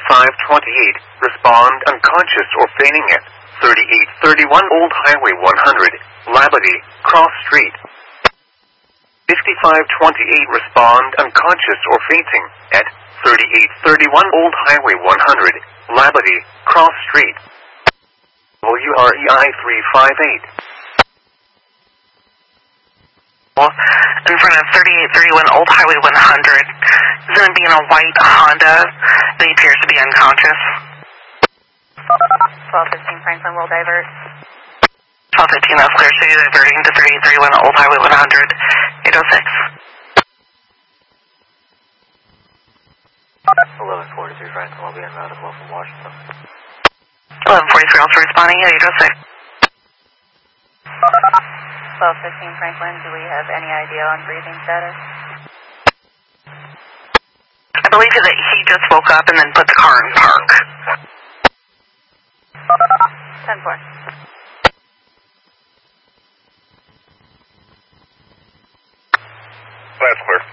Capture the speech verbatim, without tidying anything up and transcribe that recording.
fifty-five twenty-eight, respond unconscious or fainting at thirty-eight thirty-one Old Highway one hundred, Labadie, Cross Street. fifty-five twenty-eight, respond unconscious or fainting at thirty-eight thirty-one Old Highway one hundred, Labadie, Cross Street. W R E I three five eight. In front of thirty-eight thirty-one Old Highway one hundred. He's going to be in a white Honda, and he appears to be unconscious. twelve fifteen Franklin will divert. twelve fifteen, that's clear. City diverting to thirty-eight thirty-one Old Highway one hundred, eight oh six. eleven forty-three Franklin will be en route as well from Washington. eleven forty-three also responding at eight oh six. twelve fifteen Franklin, do we have any idea on breathing status? I believe that he just woke up and then put the car in park. ten four. That's clear.